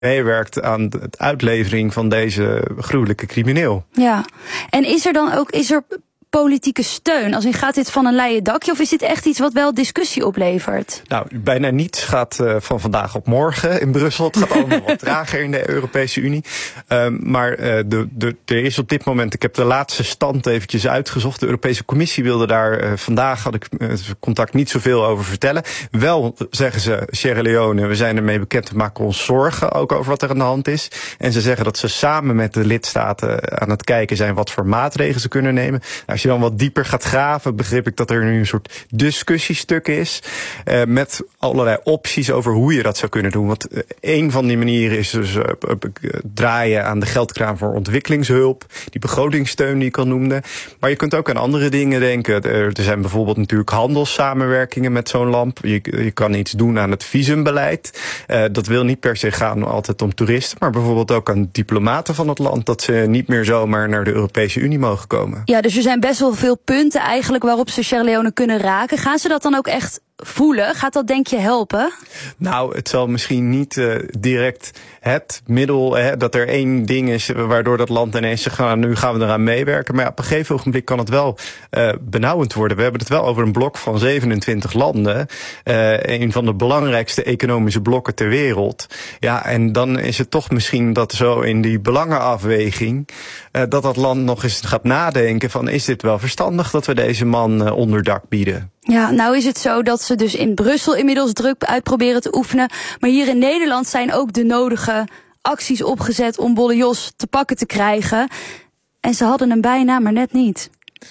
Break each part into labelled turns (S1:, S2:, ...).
S1: meewerkt aan de uitlevering van deze gruwelijke crimineel.
S2: Ja, en is er politieke steun? Als in, gaat dit van een leien dakje of is dit echt iets wat wel discussie oplevert?
S1: Nou, bijna niets gaat van vandaag op morgen in Brussel. Het gaat allemaal wat trager in de Europese Unie. Maar er is op dit moment, ik heb de laatste stand eventjes uitgezocht. De Europese Commissie wilde daar vandaag, had ik contact, niet zoveel over vertellen. Wel zeggen ze, Sierra Leone, we zijn ermee bekend, we maken ons zorgen ook over wat er aan de hand is. En ze zeggen dat ze samen met de lidstaten aan het kijken zijn wat voor maatregelen ze kunnen nemen. Als je dan wat dieper gaat graven, begreep ik dat er nu een soort discussiestuk is. Met allerlei opties over hoe je dat zou kunnen doen. Want een van die manieren is dus draaien aan de geldkraan voor ontwikkelingshulp. Die begrotingssteun die ik al noemde. Maar je kunt ook aan andere dingen denken. Er zijn bijvoorbeeld natuurlijk handelssamenwerkingen met zo'n land. Je kan iets doen aan het visumbeleid. Dat wil niet per se gaan altijd om toeristen. Maar bijvoorbeeld ook aan diplomaten van het land. Dat ze niet meer zomaar naar de Europese Unie mogen komen.
S2: Ja, dus er zijn best wel veel punten eigenlijk waarop ze Sierra Leone kunnen raken. Gaan ze dat dan ook echt voelen? Gaat dat denk je helpen?
S1: Nou, het zal misschien niet direct het middel, dat er één ding is waardoor dat land ineens zegt, nu gaan we eraan meewerken. Maar ja, op een gegeven ogenblik kan het wel benauwend worden. We hebben het wel over een blok van 27 landen. Een van de belangrijkste economische blokken ter wereld. Ja, en dan is het toch misschien dat zo in die belangenafweging dat land nog eens gaat nadenken van, is dit wel verstandig dat we deze man onderdak bieden?
S2: Ja, nou is het zo dat ze dus in Brussel inmiddels druk uit proberen te oefenen. Maar hier in Nederland zijn ook de nodige acties opgezet om Bolle Jos te pakken te krijgen. En ze hadden hem bijna, maar net niet.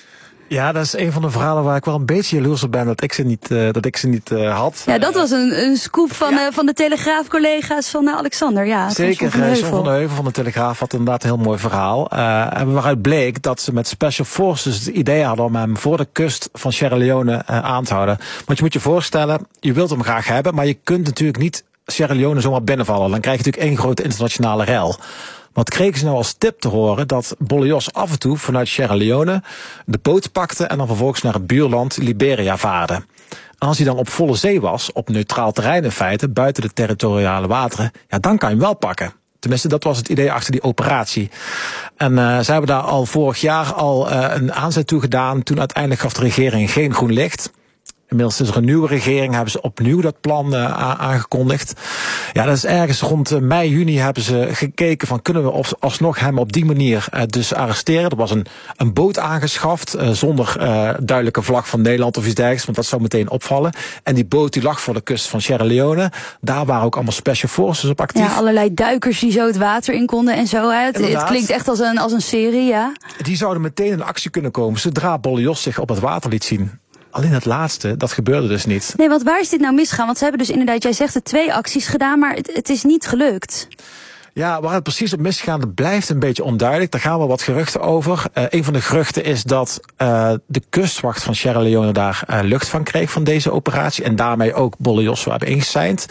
S3: Ja, dat is een van de verhalen waar ik wel een beetje jaloers op ben dat ik ze niet had.
S2: Ja, dat was een scoop van de Telegraaf-collega's van Alexander. Ja,
S3: zeker, John van de Heuvel van de Telegraaf had inderdaad een heel mooi verhaal. En waaruit bleek dat ze met Special Forces het idee hadden om hem voor de kust van Sierra Leone aan te houden. Want je moet je voorstellen, je wilt hem graag hebben, maar je kunt natuurlijk niet Sierra Leone zomaar binnenvallen. Dan krijg je natuurlijk één grote internationale rel. Wat kregen ze nou als tip te horen? Dat Bolle Jos af en toe vanuit Sierra Leone de boot pakte en dan vervolgens naar het buurland Liberia vaarde. En als hij dan op volle zee was, op neutraal terrein in feite, buiten de territoriale wateren, ja, dan kan je hem wel pakken. Tenminste, dat was het idee achter die operatie. En zij hebben daar al vorig jaar een aanzet toe gedaan. Toen uiteindelijk gaf de regering geen groen licht. Inmiddels is er een nieuwe regering, hebben ze opnieuw dat plan aangekondigd. Ja, dat is ergens rond mei, juni hebben ze gekeken van, kunnen we alsnog hem op die manier dus arresteren. Er was een boot aangeschaft zonder duidelijke vlag van Nederland of iets dergelijks, want dat zou meteen opvallen. En die boot die lag voor de kust van Sierra Leone. Daar waren ook allemaal special forces op actief.
S2: Ja, allerlei duikers die zo het water in konden en zo. Hè. Het klinkt echt als een serie, ja.
S3: Die zouden meteen in actie kunnen komen zodra Bolle Jos zich op het water liet zien. Alleen het laatste, dat gebeurde dus niet.
S2: Nee, want waar is dit nou misgegaan? Want ze hebben dus inderdaad, jij zegt het, 2 acties gedaan, maar het is niet gelukt.
S3: Ja, waar het precies op misgegaan, dat blijft een beetje onduidelijk. Daar gaan wel wat geruchten over. Een van de geruchten is dat de kustwacht van Sierra Leone daar lucht van kreeg van deze operatie. En daarmee ook Bolle Jos hebben ingeseind.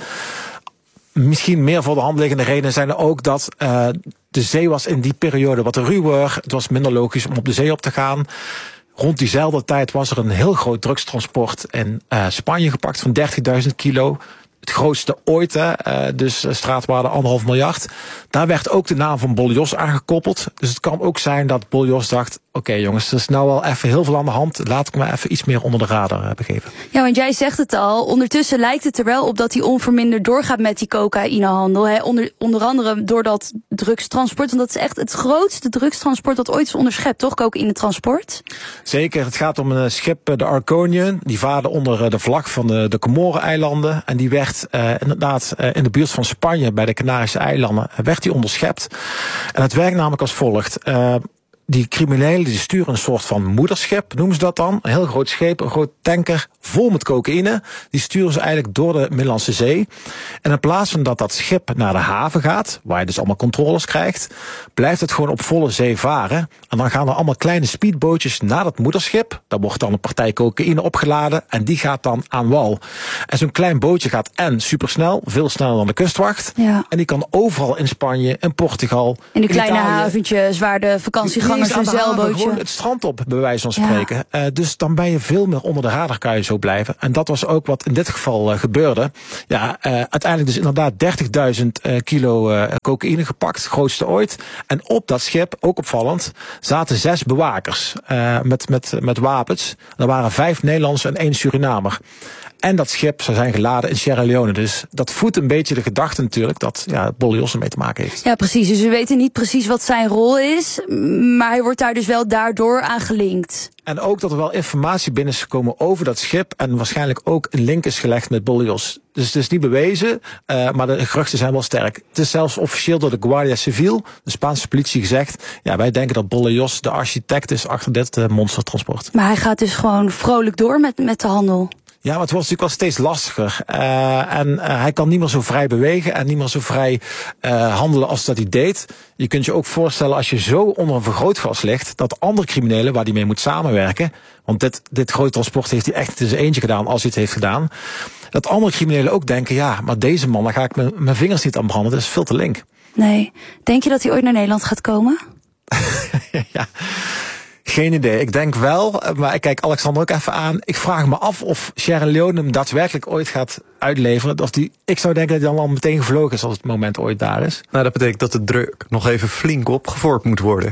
S3: Misschien meer voor de hand liggende redenen zijn er ook dat de zee was in die periode wat ruwer. Het was minder logisch om op de zee op te gaan. Rond diezelfde tijd was er een heel groot drugstransport in Spanje gepakt van 30.000 kilo. Het grootste ooit, dus straatwaarde 1,5 miljard. Daar werd ook de naam van Bolle Jos aangekoppeld. Dus het kan ook zijn dat Bolle Jos dacht, oké, jongens, er is nou wel even heel veel aan de hand. Laat ik me even iets meer onder de radar begeven.
S2: Ja, want jij zegt het al. Ondertussen lijkt het er wel op dat hij onverminderd doorgaat met die cocaïnehandel. Hè? Onder andere door dat drugstransport. Want dat is echt het grootste drugstransport dat ooit is onderschept, toch? Cocaïnetransport?
S3: Zeker. Het gaat om een schip, de Arconian. Die vaarde onder de vlag van de Comoren-eilanden. En die werd inderdaad in de buurt van Spanje, bij de Canarische eilanden, werd die onderschept. En het werkt namelijk als volgt. Die criminelen die sturen een soort van moederschip, noemen ze dat dan. Een heel groot schip, een groot tanker vol met cocaïne. Die sturen ze eigenlijk door de Middellandse Zee. En in plaats van dat schip naar de haven gaat, waar je dus allemaal controles krijgt, blijft het gewoon op volle zee varen. En dan gaan er allemaal kleine speedbootjes naar dat moederschip. Daar wordt dan een partij cocaïne opgeladen en die gaat dan aan wal. En zo'n klein bootje gaat supersnel, veel sneller dan de kustwacht.
S2: Ja.
S3: En die kan overal in Spanje, in Portugal,
S2: in de kleine
S3: Italië,
S2: haventjes waar de vakantiegangers vervangers een zeilbootje.
S3: Gewoon het strand op, bij wijze van spreken. Ja. Dus dan ben je veel meer onder de radar, kan je zo blijven. En dat was ook wat in dit geval gebeurde. Ja, uiteindelijk dus inderdaad 30.000 kilo cocaïne gepakt, grootste ooit. En op dat schip, ook opvallend, zaten 6 bewakers met wapens. Er waren 5 Nederlanders en 1 Surinamer. En dat schip zou zijn geladen in Sierra Leone. Dus dat voedt een beetje de gedachte natuurlijk dat Bolle Jos ermee te maken heeft.
S2: Ja, precies. Dus we weten niet precies wat zijn rol is. Maar hij wordt daar dus wel daardoor aan gelinkt.
S3: En ook dat er wel informatie binnen is gekomen over dat schip. En waarschijnlijk ook een link is gelegd met Bolle Jos. Dus het is niet bewezen, maar de geruchten zijn wel sterk. Het is zelfs officieel door de Guardia Civil, de Spaanse politie, gezegd. Ja, wij denken dat Bolle Jos de architect is achter dit monstertransport.
S2: Maar hij gaat dus gewoon vrolijk door met de handel.
S3: Ja, maar het wordt natuurlijk wel steeds lastiger. En hij kan niet meer zo vrij bewegen en niet meer zo vrij handelen als dat hij deed. Je kunt je ook voorstellen, als je zo onder een vergrootglas ligt, dat andere criminelen waar hij mee moet samenwerken, want dit grote transport heeft hij echt in zijn eentje gedaan als hij het heeft gedaan, dat andere criminelen ook denken, ja, maar deze man, daar ga ik mijn vingers niet aan branden, dat is veel te link.
S2: Nee. Denk je dat hij ooit naar Nederland gaat komen?
S3: Ja. Geen idee. Ik denk wel, maar ik kijk Alexander ook even aan. Ik vraag me af of Sierra Leone hem daadwerkelijk ooit gaat uitleveren. Ik zou denken dat hij dan al meteen gevlogen is als het moment ooit daar is.
S1: Nou, dat betekent dat de druk nog even flink opgevoerd moet worden.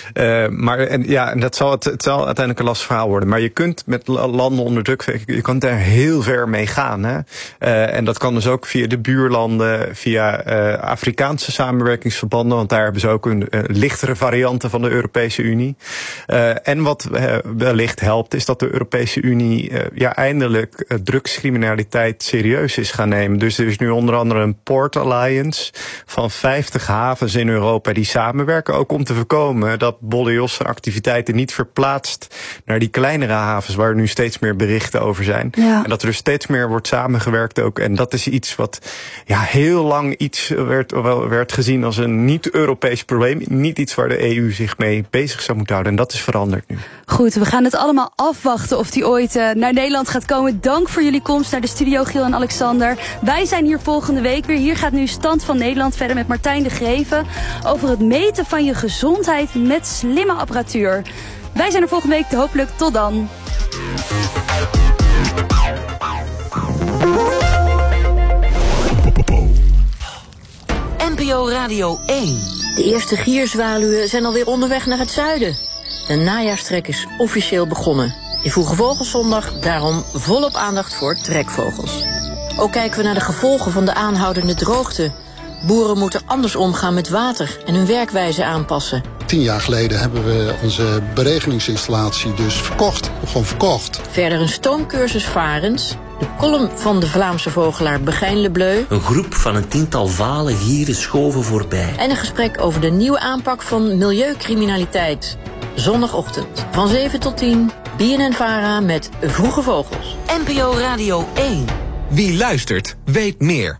S1: En dat zal het zal uiteindelijk een lastig verhaal worden. Maar je kunt met landen onder druk, je kan daar heel ver mee gaan. Hè? En dat kan dus ook via de buurlanden, via Afrikaanse samenwerkingsverbanden, want daar hebben ze ook een lichtere varianten van de Europese Unie. En wat wellicht helpt, is dat de Europese Unie eindelijk drugscriminaliteit serieus is gaan nemen. Dus er is nu onder andere een Port Alliance van 50 havens in Europa die samenwerken. Ook om te voorkomen dat Bolle Jos zijn activiteiten niet verplaatst naar die kleinere havens waar nu steeds meer berichten over zijn. Ja. En dat er dus steeds meer wordt samengewerkt ook. En dat is iets wat heel lang werd gezien als een niet-Europees probleem. Niet iets waar de EU zich mee bezig zou moeten houden. En dat is veranderd nu.
S2: Goed, we gaan het allemaal afwachten of die ooit naar Nederland gaat komen. Dank voor jullie komst naar de studio, Giel en Alexander. Wij zijn hier volgende week weer. Hier gaat nu Stand van Nederland verder met Martijn de Greven over het meten van je gezondheid met slimme apparatuur. Wij zijn er volgende week, hopelijk. Tot dan.
S4: NPO Radio 1. De eerste gierzwaluwen zijn alweer onderweg naar het zuiden. De najaarstrek is officieel begonnen. In Vroege Vogelzondag daarom volop aandacht voor trekvogels. Ook kijken we naar de gevolgen van de aanhoudende droogte. Boeren moeten anders omgaan met water en hun werkwijze aanpassen.
S5: 10 jaar geleden hebben we onze beregeningsinstallatie dus verkocht. Verder
S4: een stoomcursus varens. De column van de Vlaamse vogelaar Begijn Le Bleu.
S6: Een groep van een 10-tal vale gieren schoven voorbij.
S4: En een gesprek over de nieuwe aanpak van milieucriminaliteit. Zondagochtend van 7 tot 10. BNN-VARA met Vroege Vogels.
S6: NPO Radio 1. Wie luistert, weet meer.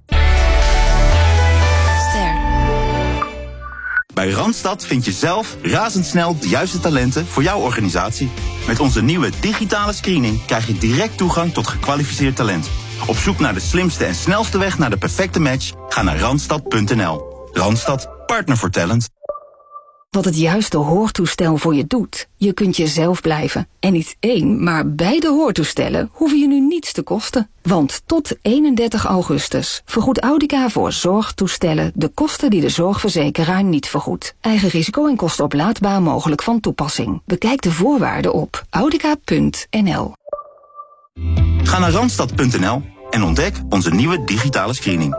S7: Bij Randstad vind je zelf razendsnel de juiste talenten voor jouw organisatie. Met onze nieuwe digitale screening krijg je direct toegang tot gekwalificeerd talent. Op zoek naar de slimste en snelste weg naar de perfecte match? Ga naar Randstad.nl. Randstad, partner voor talent.
S8: Wat het juiste hoortoestel voor je doet. Je kunt jezelf blijven. En niet 1, maar beide hoortoestellen hoeven je nu niets te kosten. Want tot 31 augustus vergoedt Audica voor zorgtoestellen de kosten die de zorgverzekeraar niet vergoedt. Eigen risico en kosten oplaadbaar mogelijk van toepassing. Bekijk de voorwaarden op audica.nl.
S7: Ga naar Randstad.nl en ontdek onze nieuwe digitale screening.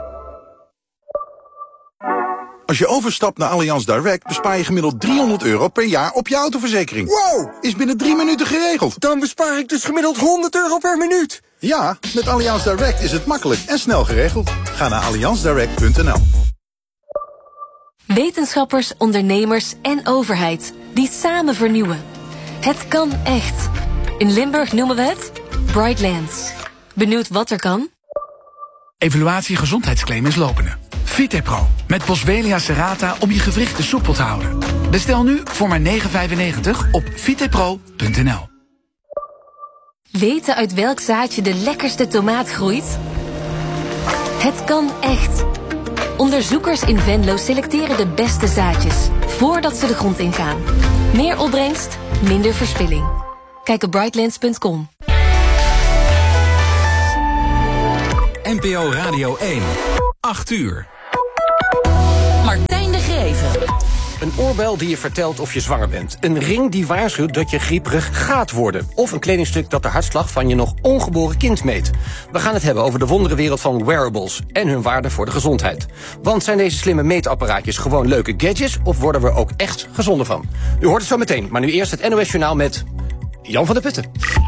S9: Als je overstapt naar Allianz Direct bespaar je gemiddeld €300 per jaar op je autoverzekering.
S10: Wow!
S9: Is binnen 3 minuten geregeld.
S10: Dan bespaar ik dus gemiddeld €100 per minuut.
S9: Ja, met Allianz Direct is het makkelijk en snel geregeld. Ga naar allianzdirect.nl.
S11: Wetenschappers, ondernemers en overheid die samen vernieuwen. Het kan echt. In Limburg noemen we het Brightlands. Benieuwd wat er kan?
S12: Evaluatie gezondheidsclaim is lopende. Vitepro met Boswellia serrata om je gewrichten soepel te houden. Bestel nu voor maar €9,95 op vitepro.nl.
S11: Weten uit welk zaadje de lekkerste tomaat groeit? Het kan echt. Onderzoekers in Venlo selecteren de beste zaadjes voordat ze de grond ingaan. Meer opbrengst, minder verspilling. Kijk op brightlands.com.
S6: NPO Radio 1. 8 uur.
S13: Martijn de Greven.
S14: Een oorbel die je vertelt of je zwanger bent. Een ring die waarschuwt dat je grieperig gaat worden. Of een kledingstuk dat de hartslag van je nog ongeboren kind meet. We gaan het hebben over de wonderenwereld van wearables en hun waarde voor de gezondheid. Want zijn deze slimme meetapparaatjes gewoon leuke gadgets of worden we ook echt gezonder van? U hoort het zo meteen, maar nu eerst het NOS Journaal met Jan van der Putten.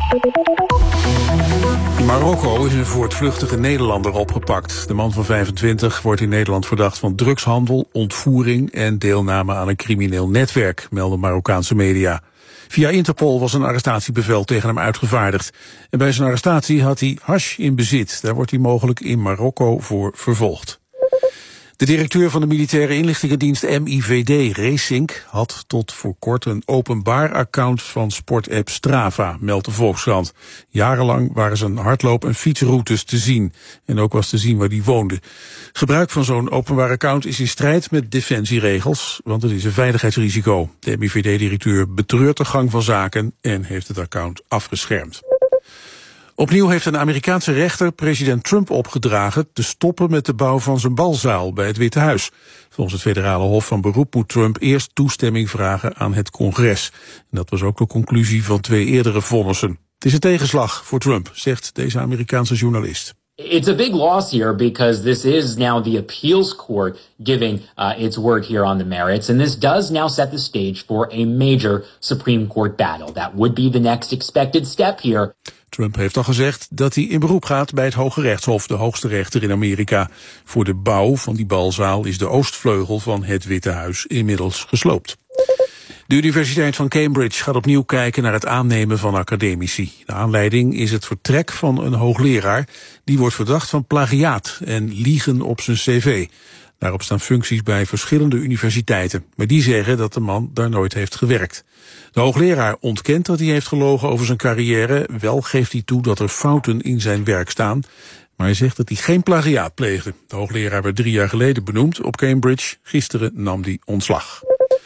S15: In Marokko is een voortvluchtige Nederlander opgepakt. De man van 25 wordt in Nederland verdacht van drugshandel, ontvoering en deelname aan een crimineel netwerk, melden Marokkaanse media. Via Interpol was een arrestatiebevel tegen hem uitgevaardigd. En bij zijn arrestatie had hij hash in bezit. Daar wordt hij mogelijk in Marokko voor vervolgd. De directeur van de militaire inlichtingendienst MIVD, Reesink, had tot voor kort een openbaar account van sportapp Strava, meldt de Volkskrant. Jarenlang waren zijn hardloop- en fietsroutes te zien. En ook was te zien waar hij woonde. Gebruik van zo'n openbaar account is in strijd met defensieregels, want het is een veiligheidsrisico. De MIVD-directeur betreurt de gang van zaken en heeft het account afgeschermd. Opnieuw heeft een Amerikaanse rechter president Trump opgedragen te stoppen met de bouw van zijn balzaal bij het Witte Huis. Volgens het federale hof van beroep moet Trump eerst toestemming vragen aan het congres. En dat was ook de conclusie van 2 eerdere vonnissen. Het is een tegenslag voor Trump, zegt deze Amerikaanse journalist.
S16: It's a big loss here because this is now the appeals court giving its word here on the merits. And this does now set the stage for a major Supreme Court battle. That would be the next expected step here.
S15: Trump heeft al gezegd dat hij in beroep gaat bij het Hoge Rechtshof, de hoogste rechter in Amerika. Voor de bouw van die balzaal is de oostvleugel van het Witte Huis inmiddels gesloopt. De Universiteit van Cambridge gaat opnieuw kijken naar het aannemen van academici. De aanleiding is het vertrek van een hoogleraar. Die wordt verdacht van plagiaat en liegen op zijn cv. Daarop staan functies bij verschillende universiteiten. Maar die zeggen dat de man daar nooit heeft gewerkt. De hoogleraar ontkent dat hij heeft gelogen over zijn carrière. Wel geeft hij toe dat er fouten in zijn werk staan. Maar hij zegt dat hij geen plagiaat pleegde. De hoogleraar werd 3 jaar geleden benoemd op Cambridge. Gisteren nam hij ontslag.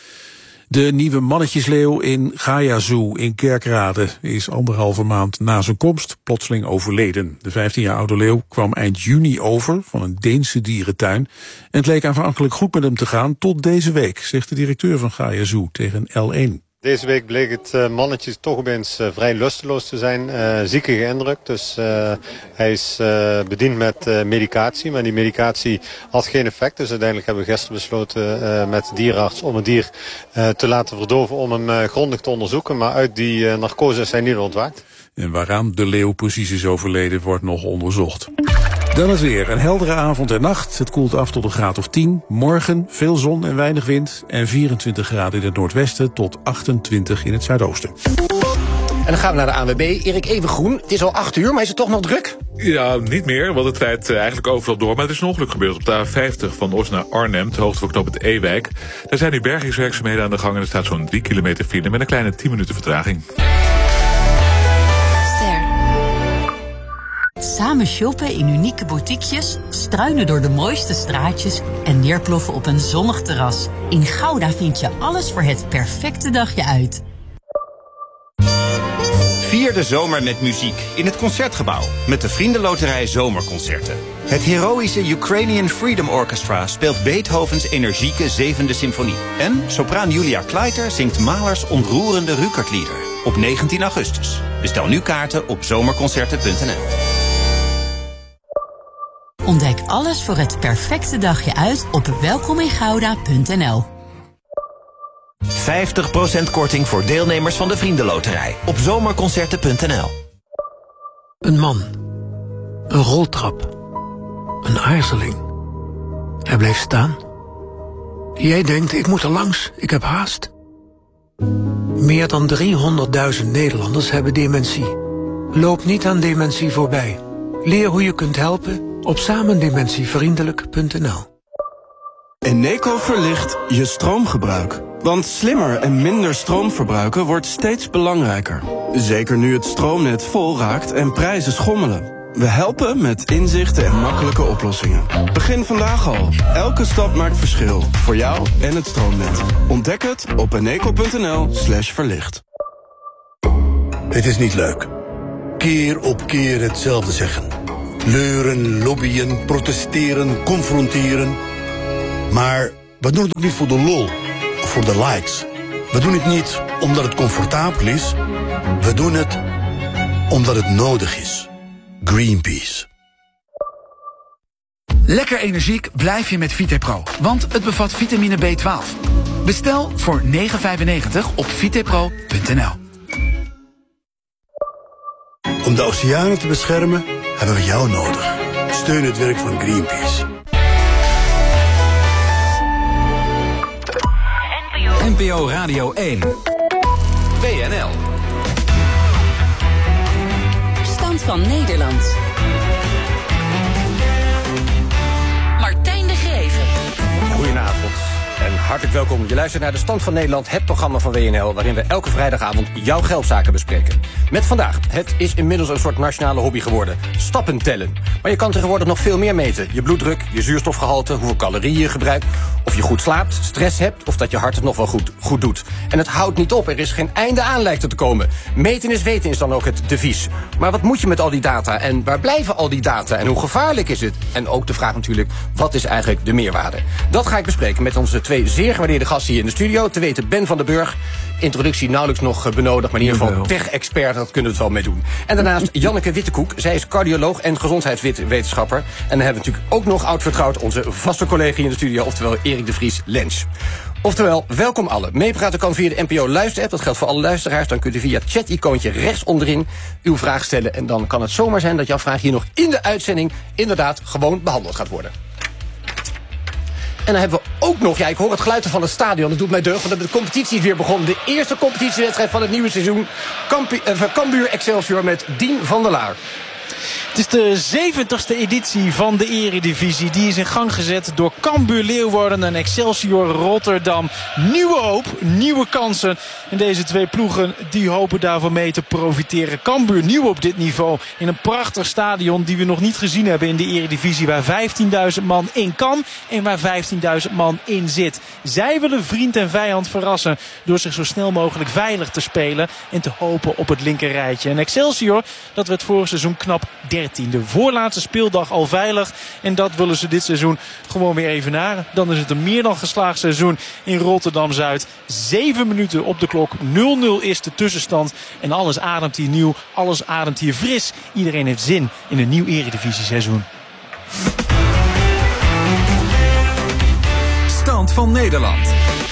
S15: De nieuwe mannetjesleeuw in Gaia Zoo in Kerkrade is 1,5 maand na zijn komst plotseling overleden. De 15 jaar oude leeuw kwam eind juni over van een Deense dierentuin. En het leek aanvankelijk goed met hem te gaan tot deze week, zegt de directeur van Gaia Zoo tegen L1.
S17: Deze week bleek het mannetje toch opeens vrij lusteloos te zijn, ziekig geïndrukt. Dus hij is bediend met medicatie, maar die medicatie had geen effect. Dus uiteindelijk hebben we gisteren besloten met de dierenarts om het dier te laten verdoven om hem grondig te onderzoeken. Maar uit die narcose is hij niet ontwaakt.
S15: En waaraan de leeuw precies is overleden wordt nog onderzocht. Dan het weer. Een heldere avond en nacht. Het koelt af tot een graad of 10. Morgen veel zon en weinig wind. En 24 graden in het noordwesten tot 28 in het zuidoosten.
S14: En dan gaan we naar de ANWB. Erik Evengroen, het is al 8 uur, maar is het toch nog druk?
S18: Ja, niet meer, want het rijdt eigenlijk overal door. Maar er is een ongeluk gebeurd op de A50 van Os naar Arnhem, de hoogte van knooppunt Ewijk. Daar zijn nu bergingswerkzaamheden aan de gang en er staat zo'n 3 kilometer file met een kleine 10 minuten vertraging.
S13: Samen shoppen in unieke boutiquejes, struinen door de mooiste straatjes en neerploffen op een zonnig terras. In Gouda vind je alles voor het perfecte dagje uit.
S19: Vier de zomer met muziek in het Concertgebouw met de Vriendenloterij Zomerconcerten. Het heroïsche Ukrainian Freedom Orchestra speelt Beethovens energieke 7e symfonie. En sopraan Julia Kleiter zingt Mahlers ontroerende Ruckertlieder op 19 augustus. Bestel nu kaarten op zomerconcerten.nl.
S13: Ontdek alles voor het perfecte dagje uit op welkomingouda.nl.
S19: 50% korting voor deelnemers van de Vriendenloterij op zomerconcerten.nl.
S20: Een man. Een roltrap. Een aarzeling. Hij bleef staan. Jij denkt, ik moet er langs, ik heb haast. Meer dan 300.000 Nederlanders hebben dementie. Loop niet aan dementie voorbij. Leer hoe je kunt helpen op samendementievriendelijk.nl.
S21: Eneco verlicht je stroomgebruik. Want slimmer en minder stroom verbruiken wordt steeds belangrijker. Zeker nu het stroomnet vol raakt en prijzen schommelen. We helpen met inzichten en makkelijke oplossingen. Begin vandaag al. Elke stap maakt verschil. Voor jou en het stroomnet. Ontdek het op eneco.nl/verlicht.
S3: Het is niet leuk. Keer op keer hetzelfde zeggen. Leuren, lobbyen, protesteren, confronteren. Maar we doen het ook niet voor de lol of voor de likes. We doen het niet omdat het comfortabel is. We doen het omdat het nodig is. Greenpeace.
S12: Lekker energiek blijf je met VitePro, want het bevat vitamine B12. Bestel voor €9,95 op vitepro.nl.
S3: Om de oceanen te beschermen hebben we jou nodig. Steun het werk van Greenpeace.
S6: NPO Radio 1. WNL.
S13: Stand van Nederland. Martijn de Geven.
S14: Goedenavond en hartelijk welkom. Je luistert naar de Stand van Nederland, het programma van WNL... waarin we elke vrijdagavond jouw geldzaken bespreken. Met vandaag, het is inmiddels een soort nationale hobby geworden. Stappen tellen. Maar je kan tegenwoordig nog veel meer meten. Je bloeddruk, je zuurstofgehalte, hoeveel calorieën je gebruikt... of je goed slaapt, stress hebt of dat je hart het nog wel goed doet. En het houdt niet op, er is geen einde aan lijkt te komen. Meten is weten is dan ook het devies. Maar wat moet je met al die data en waar blijven al die data... en hoe gevaarlijk is het? En ook de vraag natuurlijk, wat is eigenlijk de meerwaarde? Dat ga ik bespreken met onze twee zeer gewaardeerde gasten hier in de studio. Te weten Ben van den Burg, introductie nauwelijks nog benodigd... maar in ieder geval tech-expert, dat kunnen we het wel mee doen. En daarnaast Janneke Wittekoek, zij is cardioloog en gezondheidswetenschapper. En dan hebben we natuurlijk ook nog oud-vertrouwd... onze vaste collega in de studio, oftewel Erik de Vries Lens. Oftewel, welkom allen. Meepraten kan via de NPO Luister-app. Dat geldt voor alle luisteraars. Dan kunt u via het chat-icoontje rechts onderin uw vraag stellen. En dan kan het zomaar zijn dat jouw vraag hier nog in de uitzending... inderdaad gewoon behandeld gaat worden. En dan hebben we ook nog, ik hoor het geluid van het stadion, dat doet mij deugd, want de competitie is weer begonnen. De eerste competitiewedstrijd van het nieuwe seizoen. Cambuur Excelsior met Dien van der Laar.
S22: Het is de 70ste editie van de Eredivisie. Die is in gang gezet door Cambuur Leeuwarden en Excelsior Rotterdam. Nieuwe hoop, nieuwe kansen. En deze twee ploegen die hopen daarvan mee te profiteren. Cambuur nieuw op dit niveau in een prachtig stadion die we nog niet gezien hebben in de Eredivisie. Waar 15.000 man in kan en waar 15.000 man in zit. Zij willen vriend en vijand verrassen door zich zo snel mogelijk veilig te spelen en te hopen op het linkerrijtje. En Excelsior, dat werd vorig seizoen knap 13e. Voorlaatste speeldag al veilig. En dat willen ze dit seizoen gewoon weer evenaren. Dan is het een meer dan geslaagd seizoen in Rotterdam-Zuid. 7 minuten op de klok. 0-0 is de tussenstand. En alles ademt hier nieuw. Alles ademt hier fris. Iedereen heeft zin in een nieuw Eredivisie-seizoen.
S6: Stand van Nederland.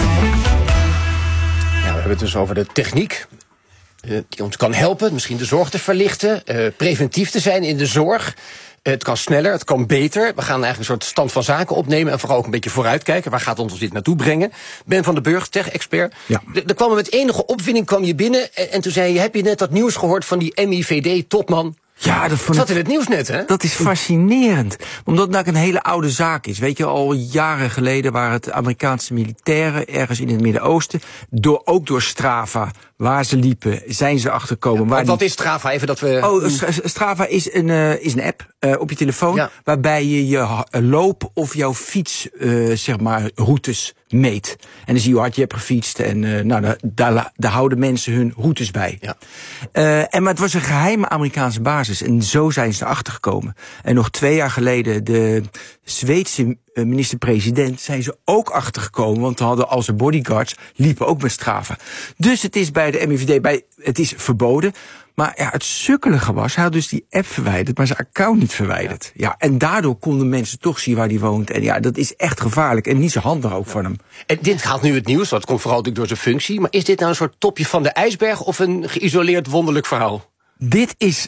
S14: Ja, we hebben het dus over de techniek. Die ons kan helpen, misschien de zorg te verlichten, preventief te zijn in de zorg. Het kan sneller, het kan beter. We gaan eigenlijk een soort stand van zaken opnemen en vooral ook een beetje vooruitkijken. Waar gaat ons dit naartoe brengen? Ben van den Burg, tech-expert. Ja. Er kwam met enige opwinding kwam je binnen en toen zei je, heb je net dat nieuws gehoord van die MIVD-topman?
S23: Ja, dat
S14: zat in het nieuws net, hè?
S23: Dat is fascinerend. Omdat het een hele oude zaak is. Weet je, al jaren geleden waren het Amerikaanse militairen ergens in het Midden-Oosten, ook door Strava, waar ze liepen, zijn ze achtergekomen.
S14: Ja, wat is Strava? Even dat we.
S23: Strava is een app op je telefoon, waarbij je je loop of jouw fiets, routes meet. En dan zie je hoe hard je hebt gefietst en daar houden mensen hun routes bij. Ja. Maar het was een geheime Amerikaanse basis. En zo zijn ze erachter gekomen. En nog 2 jaar geleden, de Zweedse minister-president, zijn ze ook achtergekomen. Want ze hadden al zijn bodyguards, liepen ook met Strava. Dus het is bij de MIVD, het is verboden. Maar ja, het sukkelige was, hij had dus die app verwijderd, maar zijn account niet verwijderd. Ja, en daardoor konden mensen toch zien waar hij woont. En ja, dat is echt gevaarlijk en niet zo handig ook van hem.
S14: En dit haalt nu het nieuws, dat komt vooral natuurlijk door zijn functie. Maar is dit nou een soort topje van de ijsberg of een geïsoleerd wonderlijk verhaal?
S23: Dit is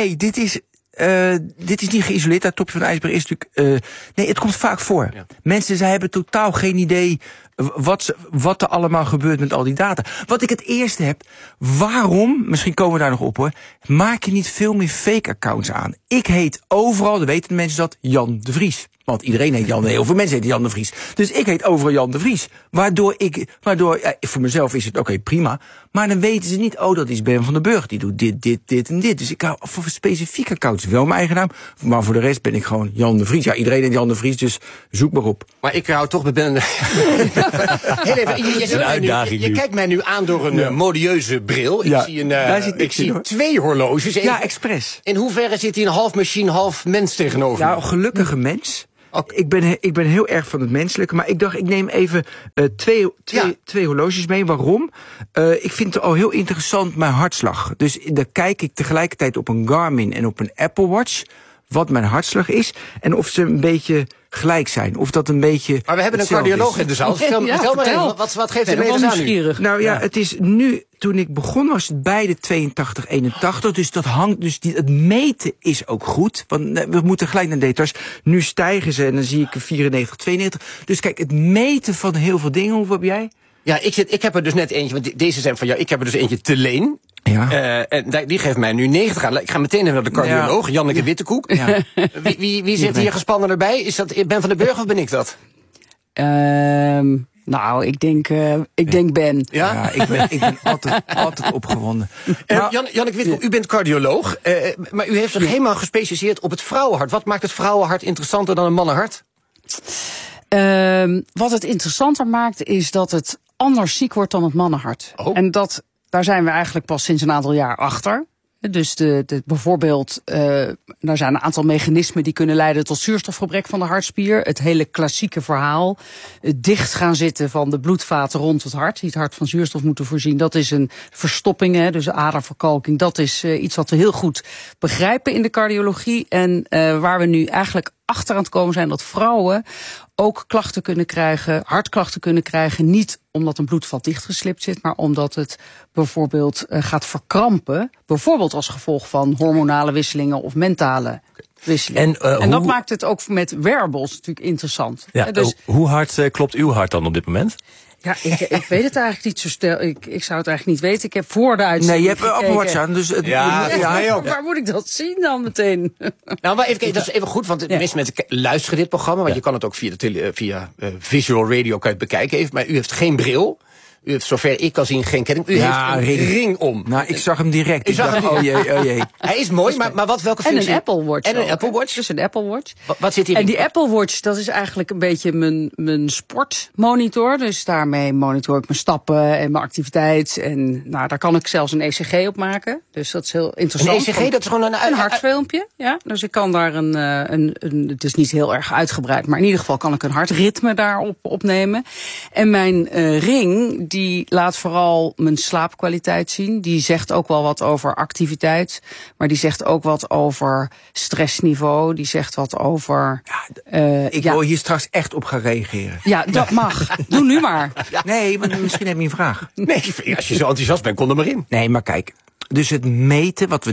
S23: niet geïsoleerd. Dat topje van de ijsberg is natuurlijk. Nee, het komt vaak voor. Ja. Mensen, zij hebben totaal geen idee wat er allemaal gebeurt met al die data. Wat ik het eerste heb, waarom, misschien komen we daar nog op hoor, maak je niet veel meer fake accounts aan? Ik heet overal, dan weten de mensen dat, Jan de Vries. Want iedereen heet Jan, heel veel mensen heten Jan de Vries. Dus ik heet overal Jan de Vries. Waardoor voor mezelf is het oké, prima. Maar dan weten ze niet, dat is Ben van den Burg. Die doet dit en dit. Dus ik hou voor specifieke accounts wel mijn eigen naam. Maar voor de rest ben ik gewoon Jan de Vries. Ja, iedereen heet Jan de Vries, dus zoek maar op.
S14: Maar ik hou toch met Ben... Heel even, je kijkt mij nu aan door een modieuze bril. Ik zie 2 horloges.
S23: Ja, expres.
S14: In hoeverre zit hij een half machine, half mens tegenover?
S23: Nou, gelukkige mens. Ik ben heel erg van het menselijke, maar ik dacht, ik neem even twee horloges mee. Waarom? Ik vind het al heel interessant mijn hartslag. Dus dan kijk ik tegelijkertijd op een Garmin en op een Apple Watch wat mijn hartslag is en of ze een beetje gelijk zijn. Of dat een beetje.
S14: Maar we hebben een cardioloog in de zaal. Vertel maar even, wat geeft de meters aan nu?
S23: Nou ja, het is nu, toen ik begon was het beide 82, 81. Dus dat hangt, het meten is ook goed. Want we moeten gelijk naar details. Nu stijgen ze en dan zie ik 94, 92. Dus kijk, het meten van heel veel dingen. Hoeveel heb jij?
S14: Ja, ik heb er dus net eentje, want deze zijn van jou. Ik heb er dus eentje te leen.
S23: Ja.
S14: En die geeft mij nu 90 aan. Ik ga meteen even naar de cardioloog, Janneke Wittekoek. Ja. Wie zit hier gespannen erbij? Is dat Ben van den Burg of ben ik dat?
S1: Nou, ik denk Ben.
S23: Ja, ik ben altijd opgewonden.
S14: Janneke Wittekoek, u bent cardioloog. Maar u heeft zich helemaal gespecialiseerd op het vrouwenhart. Wat maakt het vrouwenhart interessanter dan een mannenhart?
S1: Wat het interessanter maakt is dat het anders ziek wordt dan het mannenhart. Oh. En daar zijn we eigenlijk pas sinds een aantal jaar achter. Dus bijvoorbeeld, er zijn een aantal mechanismen die kunnen leiden tot zuurstofgebrek van de hartspier. Het hele klassieke verhaal, het dicht gaan zitten van de bloedvaten rond het hart, die het hart van zuurstof moeten voorzien. Dat is een verstopping, dus aderverkalking. Dat is iets wat we heel goed begrijpen in de cardiologie. En waar we nu eigenlijk achter aan het komen zijn dat vrouwen ook klachten kunnen krijgen, hartklachten kunnen krijgen. Niet omdat een bloedvat dichtgeslipt zit, maar omdat het bijvoorbeeld gaat verkrampen. Bijvoorbeeld als gevolg van hormonale wisselingen of mentale wisselingen. En dat maakt het ook met wearables natuurlijk interessant.
S2: Ja, dus, hoe hard klopt uw hart dan op dit moment?
S1: Ja, ik weet het eigenlijk niet zo snel. Ik zou het eigenlijk niet weten. Ik heb voor de uitzending
S23: je hebt een Apple Watch aan. Dus
S1: waar moet ik dat zien dan meteen?
S14: Nou, maar even, dat is even goed, want de meeste mensen luisteren dit programma. Want je kan het ook via Visual Radio kan je het bekijken even. Maar u heeft geen bril. U heeft, zover ik kan zien, geen ketting. U heeft een ring om.
S23: Nou, ik zag hem direct. Ik dacht, oh jee.
S14: Hij is mooi, maar welke functie?
S1: En een Apple Watch.
S14: En een Apple Watch?
S1: Dus een Apple Watch.
S14: Wat zit hier?
S1: En die Apple Watch, dat is eigenlijk een beetje mijn sportmonitor. Dus daarmee monitor ik mijn stappen en mijn activiteit. En daar kan ik zelfs een ECG op maken. Dus dat is heel interessant.
S14: Een ECG, dat is gewoon
S1: een hartfilmpje. Ja, dus ik kan daar het is niet heel erg uitgebreid, maar in ieder geval kan ik een hartritme daarop opnemen. En mijn ring, die laat vooral mijn slaapkwaliteit zien. Die zegt ook wel wat over activiteit. Maar die zegt ook wat over stressniveau. Die zegt wat over...
S23: Ik wil hier straks echt op gaan reageren.
S1: Ja, dat mag. Doe nu maar.
S23: Nee, maar misschien heb je een vraag.
S14: Nee, als je zo enthousiast bent, kom er maar in.
S23: Nee, maar kijk. Dus het meten, wat we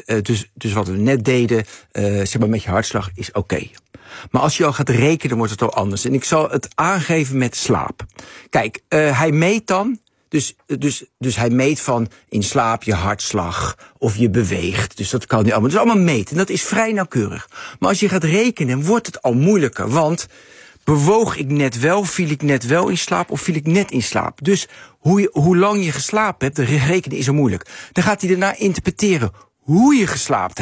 S23: net deden, zeg maar met je hartslag, is oké. Maar als je al gaat rekenen, wordt het al anders. En ik zal het aangeven met slaap. Kijk, hij meet dan, dus hij meet van in slaap je hartslag of je beweegt. Dus dat kan hij allemaal. Dat is allemaal meten. Dat is vrij nauwkeurig. Maar als je gaat rekenen, wordt het al moeilijker. Want bewoog ik net wel, viel ik net wel in slaap of viel ik net in slaap? Dus hoe lang je geslapen hebt, de rekenen is zo moeilijk. Dan gaat hij daarna interpreteren hoe je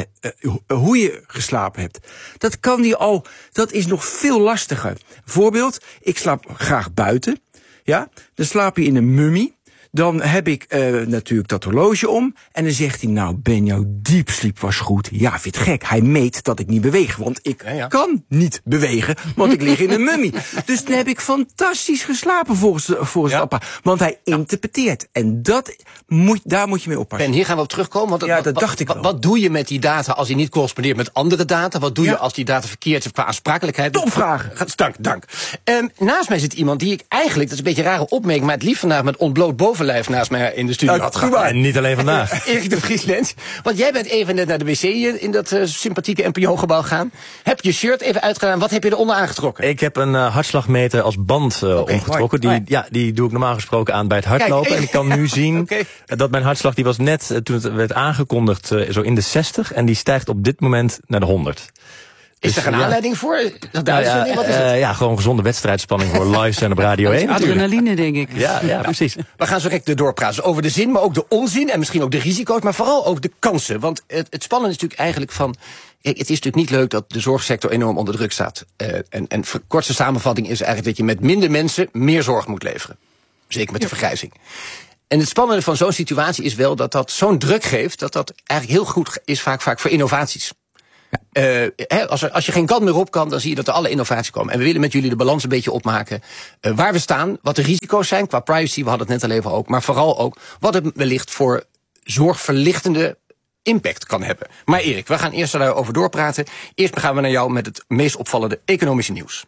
S23: geslapen hebt. Dat kan hij al, dat is nog veel lastiger. Voorbeeld, ik slaap graag buiten. Ja, dan slaap je in een mummie. Dan heb ik natuurlijk dat horloge om. En dan zegt hij, nou Ben, jouw diepsliep was goed. Ja, vind je het gek? Hij meet dat ik niet beweeg. Want ik kan niet bewegen, want ik lig in een mummie. Dus dan heb ik fantastisch geslapen volgens de appa. Want hij interpreteert. En daar moet je mee oppassen.
S14: Ben, hier gaan we op terugkomen. Want
S23: dat dacht ik wel.
S14: Wat doe je met die data als die niet correspondeert met andere data? Wat doe je als die data verkeerd is qua aansprakelijkheid?
S23: Topvragen.
S14: Dank. Naast mij zit iemand die ik eigenlijk, dat is een beetje een rare opmerking, maar het liefst vandaag met ontbloot bovenlijf naast mij in de studio had gehad.
S2: En niet alleen vandaag.
S14: Erik de Vriesland. Want jij bent even net naar de wc in dat sympathieke NPO-gebouw gegaan. Heb je shirt even uitgedaan. Wat heb je eronder aangetrokken?
S2: Ik heb een hartslagmeter als band omgetrokken. Die doe ik normaal gesproken aan bij het hardlopen. Kijk, en ik kan nu zien dat mijn hartslag, die was net, toen het werd aangekondigd, zo in de 60. En die stijgt op dit moment naar de 100.
S14: Is er een aanleiding voor? Wat is het?
S2: Ja, gewoon gezonde wedstrijdspanning voor live zijn op Radio 1.
S1: Adrenaline, denk ik.
S2: Ja, precies.
S14: We gaan zo direct doorpraten over de zin, maar ook de onzin en misschien ook de risico's, maar vooral ook de kansen. Want het spannende is natuurlijk eigenlijk van... Het is natuurlijk niet leuk dat de zorgsector enorm onder druk staat. En kortste samenvatting is eigenlijk dat je met minder mensen meer zorg moet leveren. Zeker met de vergrijzing. En het spannende van zo'n situatie is wel dat zo'n druk geeft... dat eigenlijk heel goed is vaak voor innovaties. Als je geen kant meer op kan, dan zie je dat er alle innovaties komen. En we willen met jullie de balans een beetje opmaken. Waar we staan, wat de risico's zijn qua privacy, we hadden het net al even ook. Maar vooral ook wat het wellicht voor zorgverlichtende impact kan hebben. Maar Erik, we gaan eerst daarover doorpraten. Eerst gaan we naar jou met het meest opvallende economische nieuws.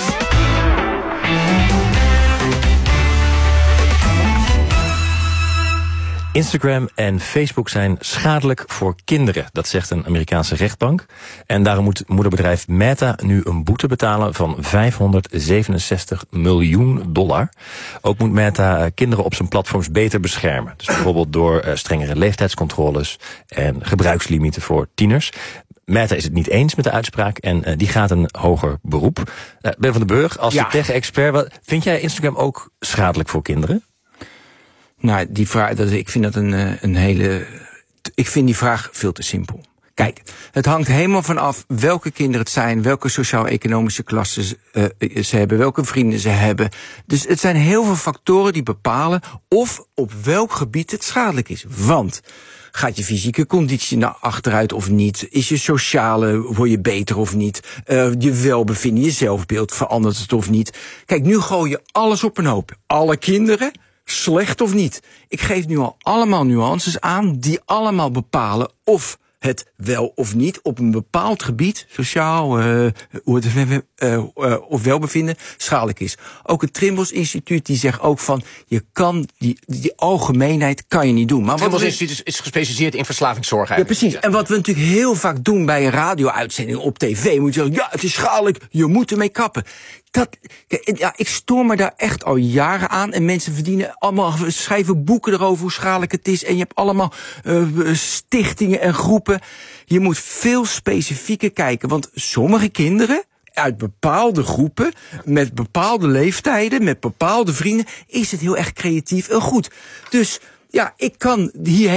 S2: Instagram en Facebook zijn schadelijk voor kinderen. Dat zegt een Amerikaanse rechtbank. En daarom moet moederbedrijf Meta nu een boete betalen van $567 miljoen. Ook moet Meta kinderen op zijn platforms beter beschermen. Dus bijvoorbeeld door strengere leeftijdscontroles en gebruikslimieten voor tieners. Meta is het niet eens met de uitspraak en die gaat een hoger beroep. Ben van den Burg, als tech-expert, vind jij Instagram ook schadelijk voor kinderen?
S23: Nou, die vraag, ik vind dat een hele... Ik vind die vraag veel te simpel. Kijk, het hangt helemaal vanaf welke kinderen het zijn, welke sociaal-economische klassen ze hebben, welke vrienden ze hebben. Dus het zijn heel veel factoren die bepalen of op welk gebied het schadelijk is. Want gaat je fysieke conditie naar achteruit of niet? Is je sociale, word je beter of niet? Je welbevinden, je zelfbeeld, verandert het of niet? Kijk, nu gooi je alles op een hoop. Alle kinderen, slecht of niet. Ik geef nu al allemaal nuances aan die allemaal bepalen of het wel of niet op een bepaald gebied, sociaal of welbevinden, schadelijk is. Ook het Trimbos Instituut die zegt ook van, je kan die algemeenheid kan je niet doen. Maar
S14: het Trimbos Instituut is gespecialiseerd in verslavingszorg eigenlijk.
S23: Ja, precies. En wat we natuurlijk heel vaak doen bij een radio-uitzending op tv, moet je zeggen, ja, het is schadelijk, je moet ermee kappen. Ik stoor me daar echt al jaren aan. En mensen verdienen allemaal, schrijven boeken erover hoe schadelijk het is. En je hebt allemaal stichtingen en groepen. Je moet veel specifieker kijken. Want sommige kinderen uit bepaalde groepen, met bepaalde leeftijden, met bepaalde vrienden, is het heel erg creatief en goed. Dus ja, ik kan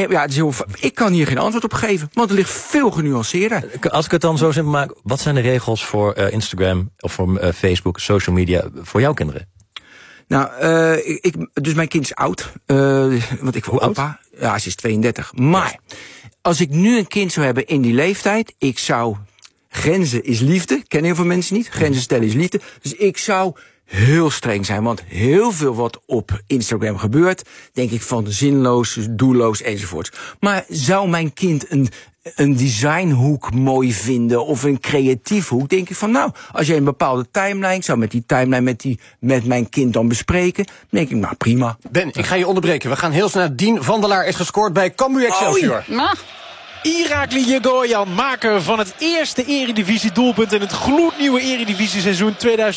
S23: hier geen antwoord op geven, want het ligt veel genuanceerder.
S2: Als ik het dan zo simpel maak, wat zijn de regels voor Instagram of voor Facebook, social media, voor jouw kinderen?
S23: Nou, dus mijn kind is oud, want ik word opa. Ja, ze is 32. Maar als ik nu een kind zou hebben in die leeftijd, ik zou... Grenzen is liefde, kennen heel veel mensen niet. Grenzen stellen is liefde. Dus ik zou heel streng zijn, want heel veel wat op Instagram gebeurt, denk ik van zinloos, doelloos enzovoort. Maar zou mijn kind een designhoek mooi vinden of een creatief hoek, denk ik van nou, als jij een bepaalde timeline zou met die timeline met mijn kind dan bespreken, denk ik nou prima.
S14: Ben, ik ga je onderbreken. We gaan heel snel. Dien Vandelaar is gescoord bij Cambuur Excelsior.
S22: Irakli Yegoyan, maker van het eerste eredivisie-doelpunt in het gloednieuwe eredivisie-seizoen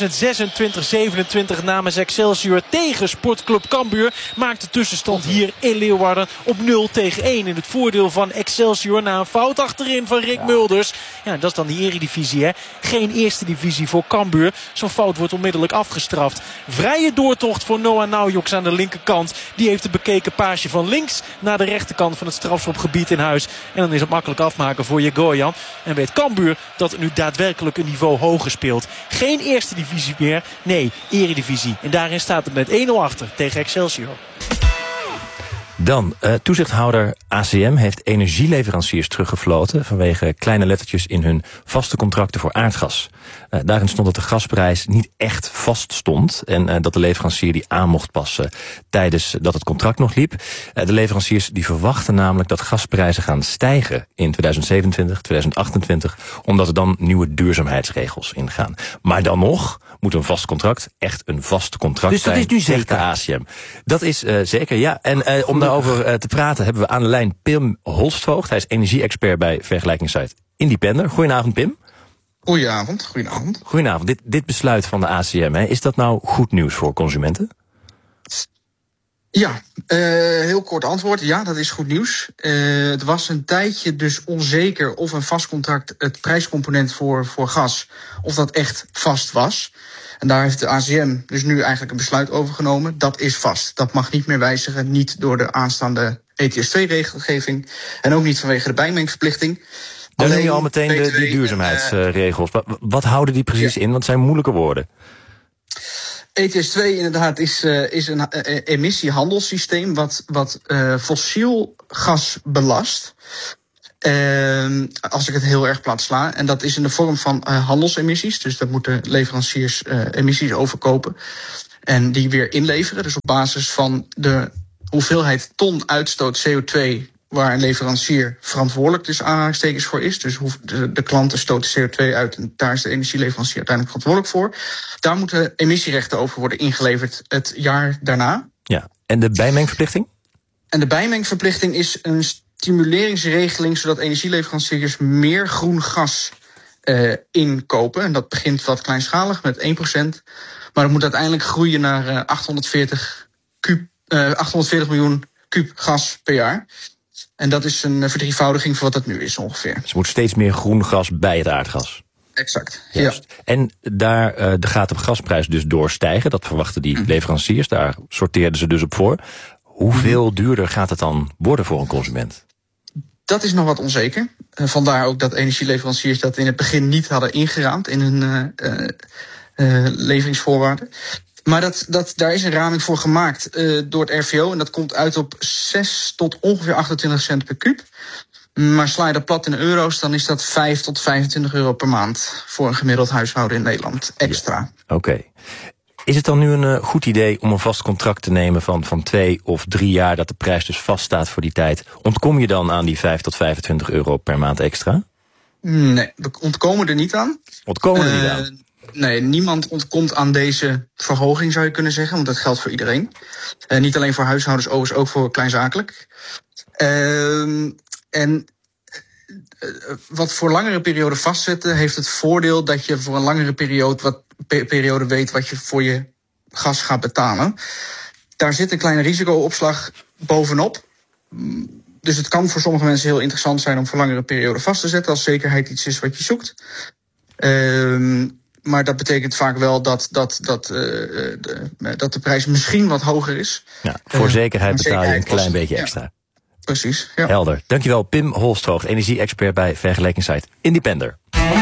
S22: 2026-27 namens Excelsior tegen Sportclub Cambuur, maakt de tussenstand hier in Leeuwarden op 0-1 in het voordeel van Excelsior na een fout achterin van Rick Mulders. Ja, dat is dan die eredivisie, hè. Geen eerste divisie voor Cambuur. Zo'n fout wordt onmiddellijk afgestraft. Vrije doortocht voor Noah Naujoks aan de linkerkant. Die heeft het bekeken paasje van links naar de rechterkant van het strafschopgebied in huis. En dan is het makkelijk afmaken voor Yegoyan. En weet Cambuur dat het nu daadwerkelijk een niveau hoger speelt. Geen eerste divisie meer, nee, eredivisie. En daarin staat het met 1-0 achter tegen Excelsior.
S2: Dan, toezichthouder ACM heeft energieleveranciers teruggefloten vanwege kleine lettertjes in hun vaste contracten voor aardgas. Daarin stond dat de gasprijs niet echt vast stond en dat de leverancier die aan mocht passen tijdens dat het contract nog liep. De leveranciers die verwachten namelijk dat gasprijzen gaan stijgen in 2027, 2028, omdat er dan nieuwe duurzaamheidsregels ingaan. Maar dan nog moet een vast contract echt een vast contract zijn.
S23: Dus dat is nu zeker?
S2: De ACM. Dat is zeker, ja. En om daarover te praten hebben we aan de lijn Pim Holstvoogd. Hij is energie-expert bij vergelijkingssite Independer. Goedenavond, Pim.
S4: Goedenavond.
S2: Dit besluit van de ACM, hè, is dat nou goed nieuws voor consumenten?
S4: Ja, heel kort antwoord. Ja, dat is goed nieuws. Het was een tijdje dus onzeker of een vast contract, het prijscomponent voor gas, of dat echt vast was. En daar heeft de ACM dus nu eigenlijk een besluit over genomen. Dat is vast. Dat mag niet meer wijzigen. Niet door de aanstaande ETS2-regelgeving. En ook niet vanwege de bijmengverplichting.
S2: Dan noem je al meteen die duurzaamheidsregels. Wat houden die precies in? Want het zijn moeilijke woorden.
S4: ETS2 inderdaad is een emissiehandelssysteem wat fossiel gas belast. Als ik het heel erg plat sla. En dat is in de vorm van handelsemissies. Dus dat moeten leveranciers emissies overkopen. En die weer inleveren. Dus op basis van de hoeveelheid ton uitstoot CO2... waar een leverancier verantwoordelijk dus aanhalingstekens voor is. Dus de klanten stoten CO2 uit en daar is de energieleverancier uiteindelijk verantwoordelijk voor. Daar moeten emissierechten over worden ingeleverd het jaar daarna.
S2: Ja, en de bijmengverplichting?
S4: En de bijmengverplichting is een stimuleringsregeling zodat energieleveranciers meer groen gas inkopen. En dat begint wat kleinschalig met 1%. Maar dat moet uiteindelijk groeien naar 840 miljoen kuub gas per jaar. En dat is een verdrievoudiging van wat het nu is ongeveer.
S2: Dus er moet steeds meer groen gas bij het aardgas.
S4: Exact,
S2: juist. Ja. En daar gaat de gasprijs dus doorstijgen. Dat verwachten die leveranciers. Daar sorteerden ze dus op voor. Hoeveel duurder gaat het dan worden voor een consument?
S4: Dat is nog wat onzeker. Vandaar ook dat energieleveranciers dat in het begin niet hadden ingeraamd in hun leveringsvoorwaarden. Maar daar is een raming voor gemaakt door het RVO. En dat komt uit op 6 tot ongeveer 28 cent per kuub. Maar sla je dat plat in euro's, dan is dat 5 tot 25 euro per maand voor een gemiddeld huishouden in Nederland extra.
S2: Ja, Oké. Is het dan nu een goed idee om een vast contract te nemen van 2 of 3 jaar... dat de prijs dus vaststaat voor die tijd? Ontkom je dan aan die 5 tot 25 euro per maand extra?
S4: Nee, we ontkomen er niet aan.
S2: Ontkomen er niet aan?
S4: Nee, niemand ontkomt aan deze verhoging, zou je kunnen zeggen. Want dat geldt voor iedereen. Niet alleen voor huishoudens, overigens ook voor kleinzakelijk. En wat voor langere periode vastzetten heeft het voordeel dat je voor een langere periode weet wat je voor je gas gaat betalen. Daar zit een kleine risicoopslag bovenop. Dus het kan voor sommige mensen heel interessant zijn om voor langere periode vast te zetten als zekerheid iets is wat je zoekt. Maar dat betekent vaak wel dat de prijs misschien wat hoger is.
S2: Ja, voor zekerheid betaal je een klein beetje extra.
S4: Ja, precies. Ja.
S2: Helder. Dankjewel, Pim Holsthoofd, energie-expert bij vergelijkingssite Independer.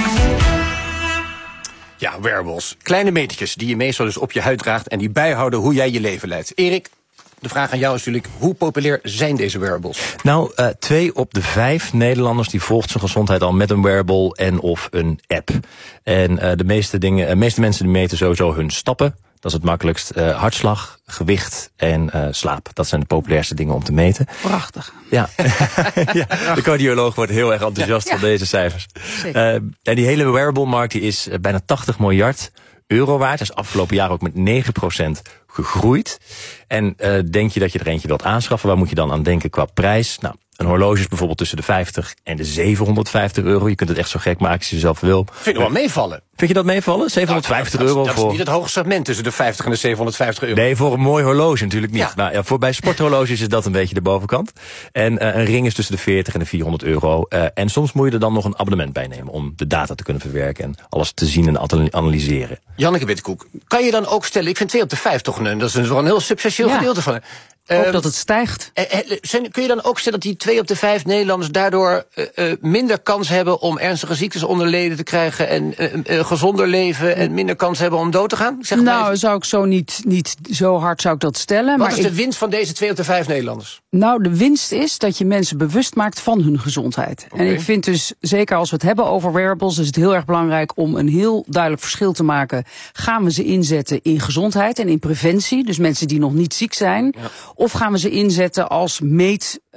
S14: Ja, wearables. Kleine metertjes die je meestal dus op je huid draagt en die bijhouden hoe jij je leven leidt. Erik, de vraag aan jou is natuurlijk, hoe populair zijn deze wearables?
S2: Nou, 2 op de 5 Nederlanders die volgt zijn gezondheid al met een wearable en of een app. En de meeste mensen die meten sowieso hun stappen. Dat is het makkelijkst. Hartslag, gewicht en slaap. Dat zijn de populairste dingen om te meten.
S1: Prachtig.
S2: Ja, ja, de cardioloog wordt heel erg enthousiast van deze cijfers. En die hele wearable-markt die is bijna 80 miljard euro waard. Dat is afgelopen jaar ook met 9% gegroeid. En denk je dat je er eentje wilt aanschaffen, waar moet je dan aan denken qua prijs? Nou, een horloge is bijvoorbeeld tussen de 50 en de 750 euro. Je kunt het echt zo gek maken als je zelf wil.
S14: Vind je wel meevallen?
S2: Vind je dat meevallen? 750 euro
S14: dat
S2: voor...
S14: is niet het hoge segment tussen de 50 en de 750 euro.
S2: Nee, voor een mooi horloge natuurlijk niet.
S14: Ja.
S2: Maar ja, bij sporthorloges is dat een beetje de bovenkant. En een ring is tussen de 40 en de 400 euro. En soms moet je er dan nog een abonnement bij nemen om de data te kunnen verwerken en alles te zien en analyseren.
S14: Janneke Wittekoek, kan je dan ook stellen, ik vind 2 op de 5 toch dat is wel een heel substantieel gedeelte van.
S1: Hoop dat het stijgt.
S14: Kun je dan ook stellen dat die 2 op de 5 Nederlanders daardoor minder kans hebben om ernstige ziektes onder leden te krijgen en gezonder leven en minder kans hebben om dood te gaan? Zeg
S1: nou, zou ik zo niet zo hard zou ik dat stellen.
S14: Wat is de winst van deze 2 op de 5 Nederlanders?
S1: Nou, de winst is dat je mensen bewust maakt van hun gezondheid. Okay. En ik vind dus, zeker als we het hebben over wearables, is het heel erg belangrijk om een heel duidelijk verschil te maken. Gaan we ze inzetten in gezondheid en in preventie, dus mensen die nog niet ziek zijn? Ja. Of gaan we ze inzetten als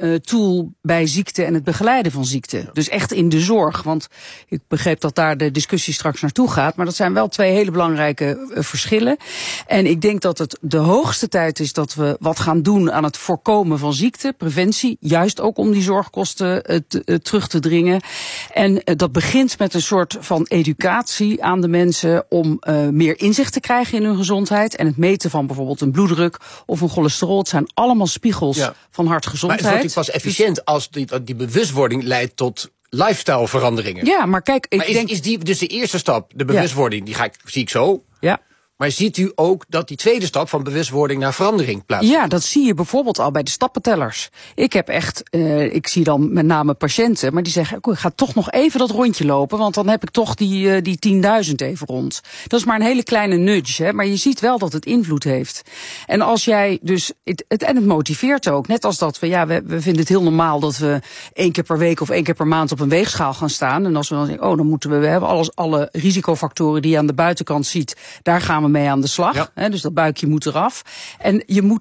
S1: tool bij ziekte en het begeleiden van ziekte. Ja. Dus echt in de zorg. Want ik begreep dat daar de discussie straks naartoe gaat. Maar dat zijn wel 2 hele belangrijke verschillen. En ik denk dat het de hoogste tijd is dat we wat gaan doen aan het voorkomen van ziekte, preventie, juist ook om die zorgkosten terug te dringen. En dat begint met een soort van educatie aan de mensen om meer inzicht te krijgen in hun gezondheid. En het meten van bijvoorbeeld een bloeddruk of een cholesterol. Het zijn allemaal spiegels van hartgezondheid.
S14: Maar het wordt pas efficiënt als die bewustwording leidt tot lifestyleveranderingen.
S1: Ja, maar kijk,
S14: is die dus de eerste stap, de bewustwording, die zie ik zo.
S1: Ja.
S14: Maar ziet u ook dat die tweede stap van bewustwording naar verandering plaatsvindt?
S1: Ja, dat zie je bijvoorbeeld al bij de stappentellers. Ik zie dan met name patiënten, maar die zeggen, ik ga toch nog even dat rondje lopen, want dan heb ik toch die 10.000 even rond. Dat is maar een hele kleine nudge, hè, maar je ziet wel dat het invloed heeft. En als jij dus, het motiveert ook, net als dat we vinden het heel normaal dat we 1 keer per week of 1 keer per maand op een weegschaal gaan staan. En als we dan zeggen, dan moeten we hebben alle risicofactoren die je aan de buitenkant ziet, daar gaan we mee aan de slag. Ja. Dus dat buikje moet eraf. En je moet